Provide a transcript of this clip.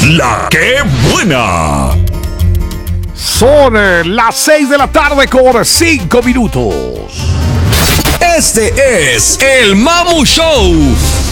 La que buena. Son las 6 de la tarde con 5 minutos. Este es el Mamu Show.